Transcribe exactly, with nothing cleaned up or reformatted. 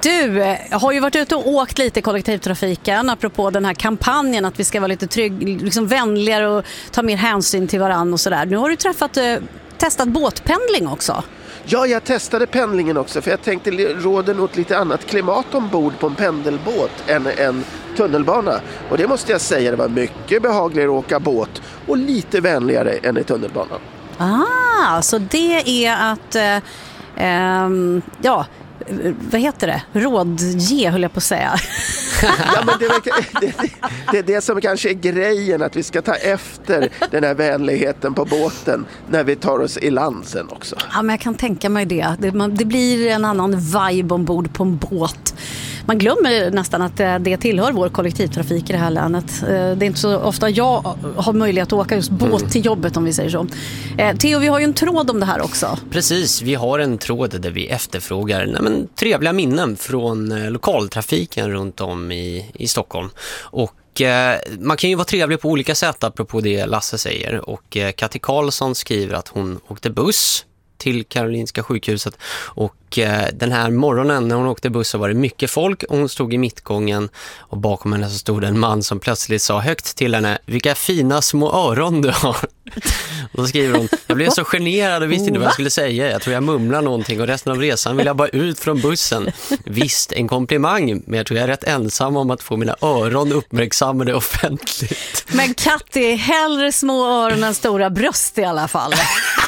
Du har ju varit ute och åkt lite i kollektivtrafiken apropå den här kampanjen att vi ska vara lite trygg, liksom vänligare och ta mer hänsyn till varann och sådär. Nu har du träffat, testat båtpendling också. Ja, jag testade pendlingen också för jag tänkte råden åt lite annat klimat ombord på en pendelbåt än en tunnelbana. Och det måste jag säga, det var mycket behagligare att åka båt och lite vänligare än i tunnelbanan. Ah, så det är att, eh, eh, ja, vad heter det? Rådge, höll jag på att säga. Ja, men det, det, det, det är det som kanske är grejen, att vi ska ta efter den här vänligheten på båten när vi tar oss i land sen också. Ja, men jag kan tänka mig det. Det, man, det blir en annan vibe ombord på en båt. Man glömmer nästan att det tillhör vår kollektivtrafik i det här länet. Det är inte så ofta jag har möjlighet att åka just båt mm. till jobbet, om vi säger så. Theo, vi har ju en tråd om det här också. Precis, vi har en tråd där vi efterfrågar nej men, trevliga minnen från lokaltrafiken runt om i, i Stockholm. Och eh, man kan ju vara trevlig på olika sätt apropå det Lasse säger. Och eh, Katti Karlsson skriver att hon åkte buss till Karolinska sjukhuset och eh, den här morgonen när hon åkte buss så var det mycket folk och hon stod i mittgången och bakom henne så stod det en man som plötsligt sa högt till henne: vilka fina små öron du har. Och då skriver hon: jag blev så generad och visste inte vad jag skulle säga. Jag tror jag mumlar någonting och resten av resan vill jag bara ut från bussen. Visst, en komplimang, men jag tror jag är rätt ensam om att få mina öron uppmärksammade offentligt. Men Katti, hellre små öron än stora bröst i alla fall.